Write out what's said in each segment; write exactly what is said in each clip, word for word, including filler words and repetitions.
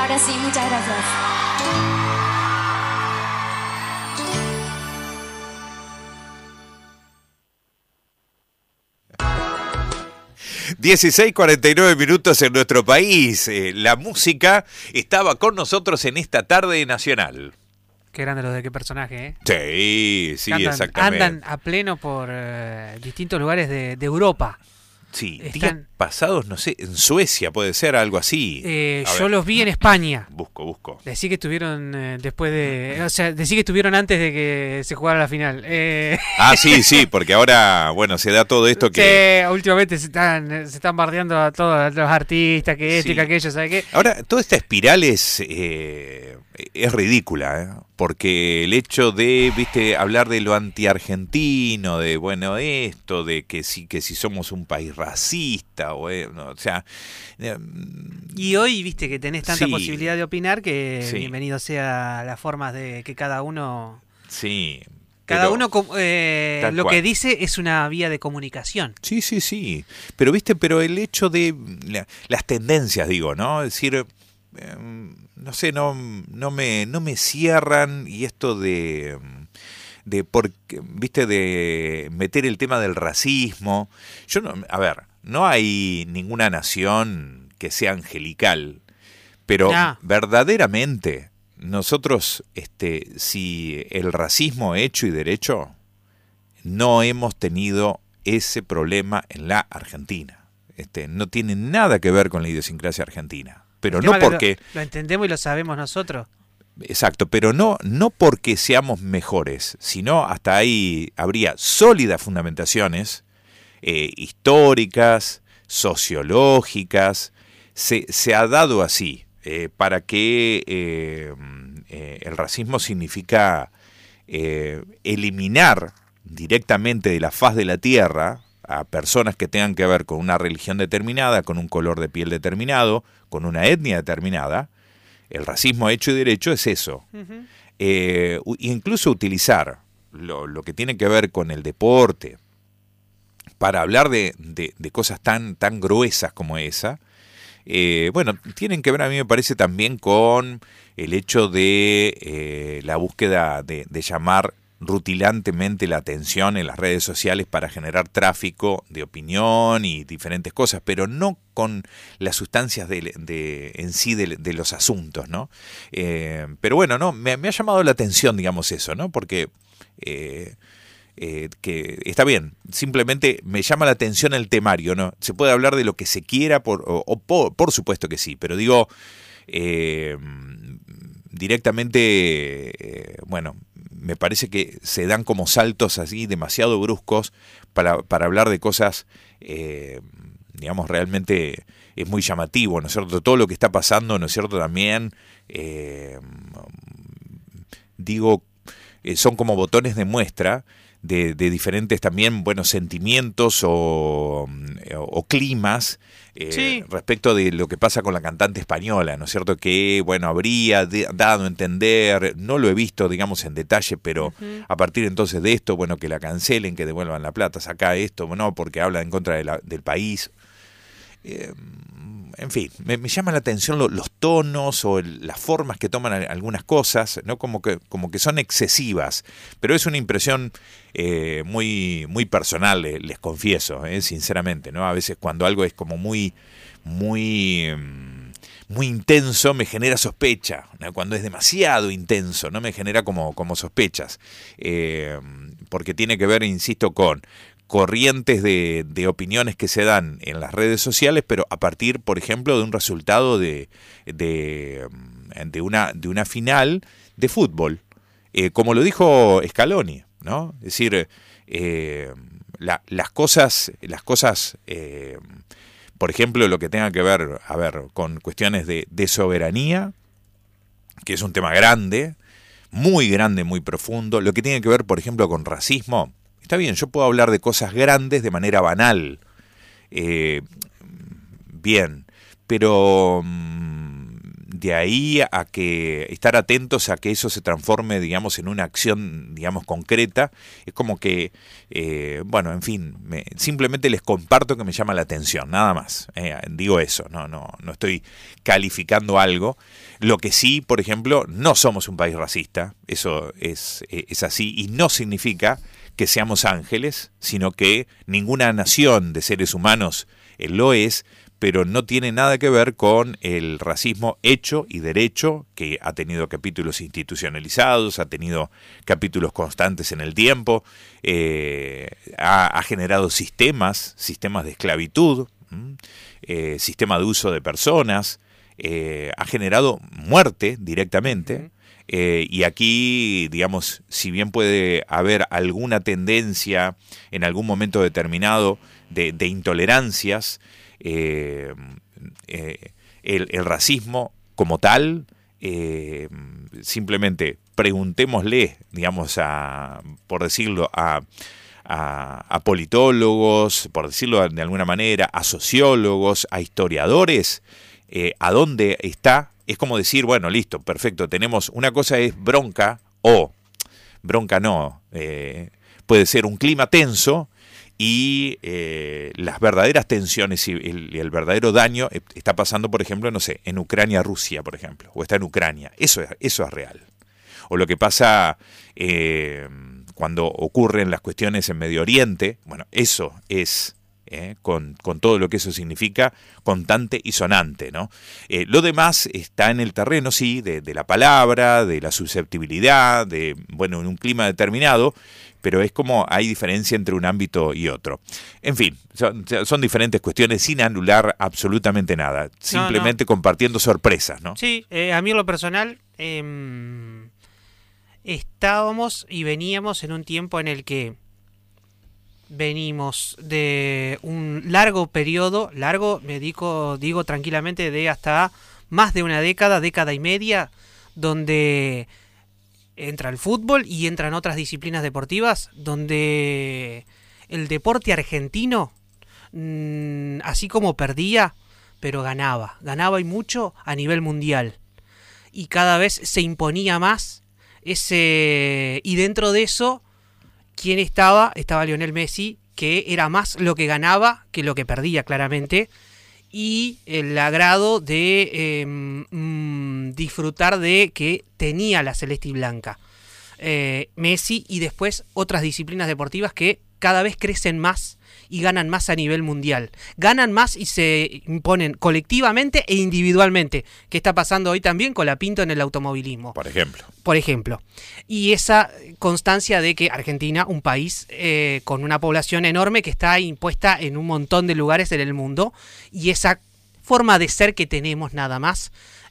Ahora sí, muchas gracias. dieciséis cuarenta y nueve minutos en nuestro país. Eh, la música estaba con nosotros en esta tarde nacional. Qué grande los de qué personaje, ¿eh? Sí, sí, andan, exactamente. Andan a pleno por eh, distintos lugares de, de Europa. Sí, Están... días pasados, no sé, en Suecia puede ser, algo así. Eh, yo ver. los vi en España. Busco, busco. Decí que estuvieron eh, después de... O sea, decí que estuvieron antes de que se jugara la final. Eh... Ah, sí, sí, porque ahora, bueno, se da todo esto que... Sí, últimamente se están, se están bardeando a todos los artistas, que esto sí. y que aquello, ¿sabes qué? Ahora, toda esta espiral es, eh, es ridícula, ¿eh? Porque el hecho de, viste, hablar de lo anti-argentino, de, bueno, esto, de que si, que si somos un país racista, o, eh, no, o sea... Eh, y hoy, viste, que tenés tanta sí, posibilidad de opinar que sí. bienvenido sea las formas de que cada uno... Sí. Cada pero, uno eh, lo cual. que dice es una vía de comunicación. Sí, sí, sí. Pero, viste, pero el hecho de la, las tendencias, digo, ¿no? Es decir... Eh, no sé, no, no me no me cierran, y esto de de porque, viste, de meter el tema del racismo. Yo no, a ver, no hay ninguna nación que sea angelical, pero nah. verdaderamente nosotros, este, si el racismo hecho y derecho, no hemos tenido ese problema en la Argentina. Este, no tiene nada que ver con la idiosincrasia argentina. Pero no porque... Lo, lo entendemos y lo sabemos nosotros. Exacto, pero no, no porque seamos mejores, sino hasta ahí habría sólidas fundamentaciones eh, históricas, sociológicas. Se, se ha dado así, eh, para que eh, eh, el racismo significa eh, eliminar directamente de la faz de la tierra a personas que tengan que ver con una religión determinada, con un color de piel determinado, con una etnia determinada. El racismo hecho y derecho es eso. Uh-huh. Eh, incluso utilizar lo, lo que tiene que ver con el deporte para hablar de, de, de cosas tan, tan gruesas como esa, eh, bueno, tienen que ver, a mí me parece, también con el hecho de eh, la búsqueda de, de llamar rutilantemente la atención en las redes sociales para generar tráfico de opinión y diferentes cosas, pero no con las sustancias de, de, en sí de, de los asuntos, ¿no? Eh, pero bueno, no, me, me ha llamado la atención, digamos, eso, ¿no? Porque eh, eh, que está bien, simplemente me llama la atención el temario, ¿no? Se puede hablar de lo que se quiera, por, o, o por, por supuesto que sí, pero digo, eh, directamente, eh, bueno, me parece que se dan como saltos así demasiado bruscos para, para hablar de cosas, eh, digamos, realmente es muy llamativo, ¿no es cierto? Todo lo que está pasando, ¿no es cierto? También, eh, digo, eh, son como botones de muestra de, de diferentes también, bueno, sentimientos o, o, o climas, Eh, sí. respecto de lo que pasa con la cantante española, ¿no es cierto? Que, bueno, habría de, dado a entender, no lo he visto, digamos, en detalle, pero uh-huh. a partir entonces de esto, bueno, que la cancelen, que devuelvan la plata, saca esto, no, porque habla en contra de la, del país. Eh, en fin, me, me llama la atención lo, los tonos o el, las formas que toman algunas cosas, ¿no? Como que, como que son excesivas, pero es una impresión eh, muy, muy personal, les, les confieso, eh, sinceramente, ¿no? A veces cuando algo es como muy, muy, muy intenso me genera sospecha, ¿no? Cuando es demasiado intenso, ¿no? Me genera como, como sospechas, eh, porque tiene que ver, insisto, con corrientes de, de opiniones que se dan en las redes sociales, pero a partir, por ejemplo, de un resultado de, de, de, una, de una final de fútbol, eh, como lo dijo Scaloni, ¿no? Es decir, eh, la, las cosas, las cosas eh, por ejemplo, lo que tenga que ver, a ver, con cuestiones de, de soberanía, que es un tema grande, muy grande, muy profundo, lo que tiene que ver, por ejemplo, con racismo. Está bien, yo puedo hablar de cosas grandes de manera banal, eh, bien, pero de ahí a que estar atentos a que eso se transforme, digamos, en una acción, digamos, concreta, es como que, eh, bueno, en fin, me, simplemente les comparto que me llama la atención, nada más. Eh, digo eso, no, no, no estoy calificando algo. Lo que sí, por ejemplo, no somos un país racista, eso es, es así, y no significa que seamos ángeles, sino que ninguna nación de seres humanos eh, lo es, pero no tiene nada que ver con el racismo hecho y derecho, que ha tenido capítulos institucionalizados, ha tenido capítulos constantes en el tiempo, eh, ha, ha generado sistemas, sistemas de esclavitud, eh, sistema de uso de personas, eh, ha generado muerte directamente. Eh, y aquí, digamos, si bien puede haber alguna tendencia en algún momento determinado de, de intolerancias, eh, eh, el, el racismo como tal, eh, simplemente preguntémosle, digamos, a, por decirlo, a, a, a politólogos, por decirlo de alguna manera, a sociólogos, a historiadores, eh, a dónde está. Es como decir, bueno, listo, perfecto, tenemos, una cosa es bronca, o, bronca no, eh, puede ser un clima tenso, y eh, las verdaderas tensiones y el, el verdadero daño está pasando, por ejemplo, no sé, en Ucrania-Rusia, por ejemplo, o está en Ucrania, eso es, eso es real. O lo que pasa eh, cuando ocurren las cuestiones en Medio Oriente, bueno, eso es... Eh, con, con todo lo que eso significa, contante y sonante, ¿no? Eh, lo demás está en el terreno, sí, de, de la palabra, de la susceptibilidad, de, bueno, en un clima determinado, pero es como hay diferencia entre un ámbito y otro. En fin, son, son diferentes cuestiones sin anular absolutamente nada, simplemente no, no. compartiendo sorpresas, ¿no? Sí, eh, a mí en lo personal, eh, estábamos y veníamos en un tiempo en el que venimos de un largo periodo, largo, me digo, digo tranquilamente, de hasta más de una década, década y media, donde entra el fútbol y entran otras disciplinas deportivas, donde el deporte argentino, mmm, así como perdía, pero ganaba, ganaba y mucho a nivel mundial. Y cada vez se imponía más ese, y dentro de eso, ¿quién estaba? Estaba Lionel Messi, que era más lo que ganaba que lo que perdía, claramente. Y el agrado de eh, mm, disfrutar de que tenía la celeste y blanca. Eh, Messi y después otras disciplinas deportivas que cada vez crecen más y ganan más a nivel mundial. Ganan más y se imponen colectivamente e individualmente. ¿Qué está pasando hoy también con la Pinto en el automovilismo? Por ejemplo. Por ejemplo. Y esa constancia de que Argentina, un país eh, con una población enorme que está impuesta en un montón de lugares en el mundo, y esa forma de ser que tenemos nada más,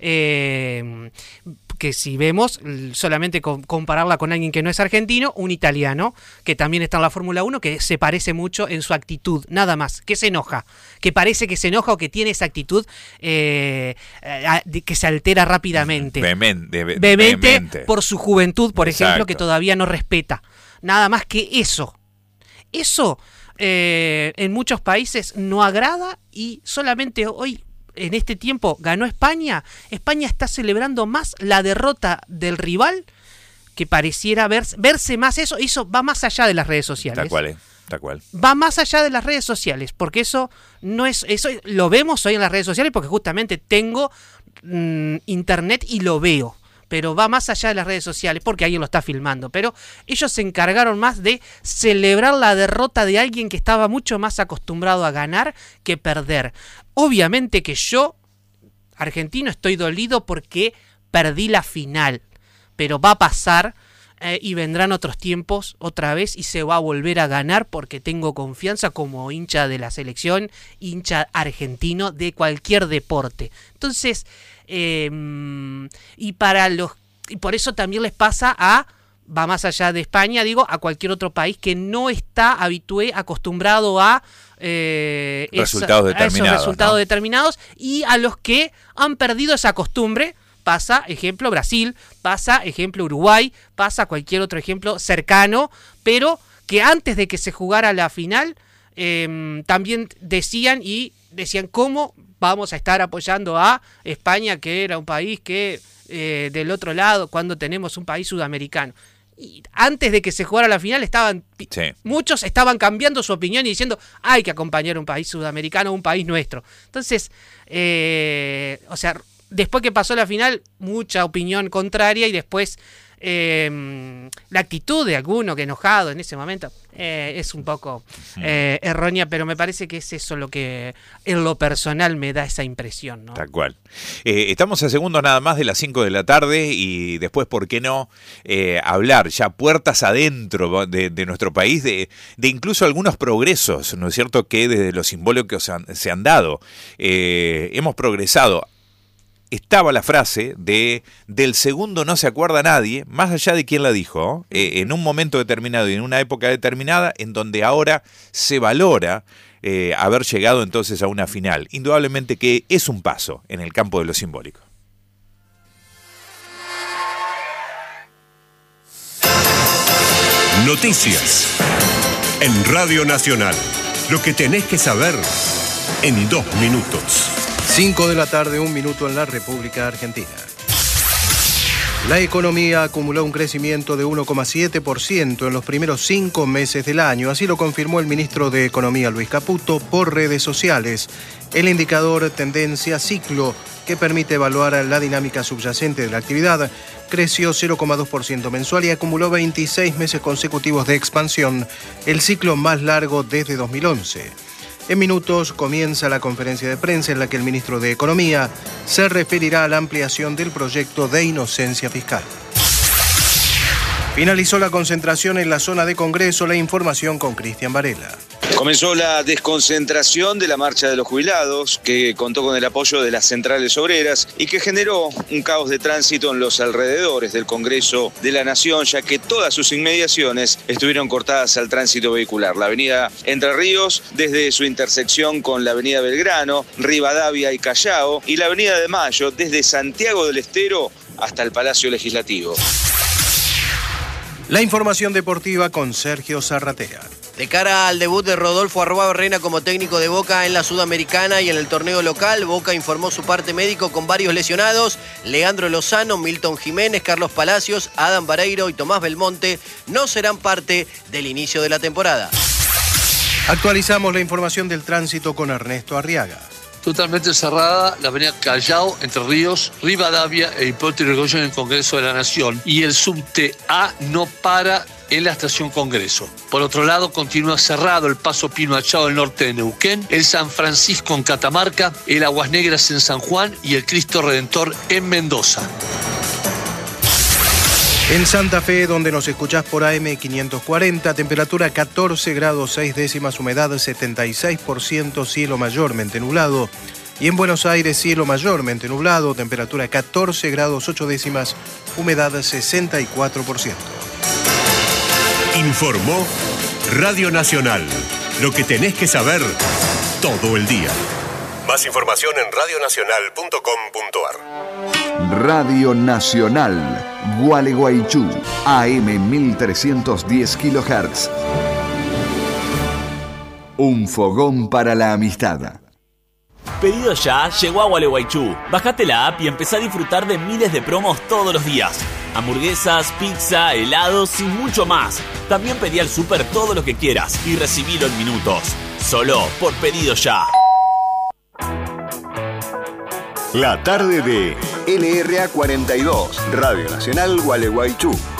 eh, que si vemos, solamente con, compararla con alguien que no es argentino, un italiano, que también está en la Fórmula uno, que se parece mucho en su actitud, nada más, que se enoja, que parece que se enoja o que tiene esa actitud eh, de, que se altera rápidamente. Vehemente, ve, Vehemente vehemente. Por su juventud, por Exacto. ejemplo, que todavía no respeta. Nada más que eso. Eso eh, en muchos países no agrada, y solamente hoy, en este tiempo, ganó España. España está celebrando más la derrota del rival, que pareciera verse, verse más eso. Eso va más allá de las redes sociales. Tal cual, eh. Tal cual. Va más allá de las redes sociales, porque eso no es, eso lo vemos hoy en las redes sociales, porque justamente tengo mmm, internet y lo veo. Pero va más allá de las redes sociales, porque alguien lo está filmando. Pero ellos se encargaron más de celebrar la derrota de alguien que estaba mucho más acostumbrado a ganar que perder. Obviamente que yo, argentino, estoy dolido porque perdí la final. Pero va a pasar eh, y vendrán otros tiempos otra vez y se va a volver a ganar, porque tengo confianza como hincha de la selección, hincha argentino de cualquier deporte. Entonces... Eh, y para los y por eso también les pasa a, va más allá de España, digo, a cualquier otro país que no está habitué, acostumbrado a, eh, resultados esa, determinados, a esos resultados ¿no? determinados, y a los que han perdido esa costumbre. Pasa, ejemplo, Brasil, pasa, ejemplo, Uruguay, pasa cualquier otro ejemplo cercano, pero que antes de que se jugara la final, eh, también decían y decían cómo vamos a estar apoyando a España, que era un país que eh, del otro lado, cuando tenemos un país sudamericano. Y antes de que se jugara la final, estaban sí. muchos estaban cambiando su opinión y diciendo hay que acompañar a un país sudamericano, un país nuestro. Entonces, eh, o sea, después que pasó la final, mucha opinión contraria y después eh, la actitud de alguno que enojado en ese momento eh, es un poco eh, errónea, pero me parece que es eso lo que en lo personal me da esa impresión, ¿no? Tal cual. Eh, estamos a segundos nada más de las cinco de la tarde y después, ¿por qué no eh, hablar ya puertas adentro de, de nuestro país, de, de incluso algunos progresos, ¿no es cierto?, que desde lo simbólico se han, se han dado. Eh, hemos progresado. Estaba la frase de del segundo no se acuerda nadie, más allá de quién la dijo, eh, en un momento determinado y en una época determinada, en donde ahora se valora eh, haber llegado entonces a una final. Indudablemente que es un paso en el campo de lo simbólico. Noticias en Radio Nacional. Lo que tenés que saber en dos minutos. cinco de la tarde, un minuto en la República Argentina. La economía acumuló un crecimiento de uno coma siete por ciento en los primeros cinco meses del año. Así lo confirmó el ministro de Economía, Luis Caputo, por redes sociales. El indicador tendencia ciclo, que permite evaluar la dinámica subyacente de la actividad, creció cero coma dos por ciento mensual y acumuló veintiséis meses consecutivos de expansión, el ciclo más largo desde dos mil once. En minutos comienza la conferencia de prensa en la que el ministro de Economía se referirá a la ampliación del proyecto de inocencia fiscal. Finalizó la concentración en la zona de Congreso. La información con Cristian Varela. Comenzó la desconcentración de la Marcha de los Jubilados, que contó con el apoyo de las centrales obreras y que generó un caos de tránsito en los alrededores del Congreso de la Nación, ya que todas sus inmediaciones estuvieron cortadas al tránsito vehicular. La avenida Entre Ríos, desde su intersección con la avenida Belgrano, Rivadavia y Callao, y la avenida de Mayo, desde Santiago del Estero hasta el Palacio Legislativo. La información deportiva con Sergio Zarratea. De cara al debut de Rodolfo Arruabarrena como técnico de Boca en la Sudamericana y en el torneo local, Boca informó su parte médico con varios lesionados. Leandro Lozano, Milton Jiménez, Carlos Palacios, Adam Vareiro y Tomás Belmonte no serán parte del inicio de la temporada. Actualizamos la información del tránsito con Ernesto Arriaga. Totalmente cerrada la avenida Callao, Entre Ríos, Rivadavia e Hipólito Yrigoyen en el Congreso de la Nación. Y el subte A no para en la estación Congreso. Por otro lado, continúa cerrado el paso Pino Achao del norte de Neuquén, el San Francisco en Catamarca, el Aguas Negras en San Juan y el Cristo Redentor en Mendoza. En Santa Fe, donde nos escuchás por A M quinientos cuarenta, temperatura catorce grados seis décimas, humedad setenta y seis por ciento, cielo mayormente nublado. Y en Buenos Aires, cielo mayormente nublado, temperatura catorce grados ocho décimas, humedad sesenta y cuatro por ciento. Informó Radio Nacional. Lo que tenés que saber todo el día. Más información en radio nacional punto com punto a r. Radio Nacional, Gualeguaychú, A M mil trescientos diez kilohertz. Un fogón para la amistad. Pedido Ya llegó a Gualeguaychú. Bajate la app y empezá a disfrutar de miles de promos todos los días. Hamburguesas, pizza, helados y mucho más. También pedí al súper todo lo que quieras y recibilo en minutos. Solo por Pedido Ya. La tarde de L R A cuarenta y dos, Radio Nacional Gualeguaychú.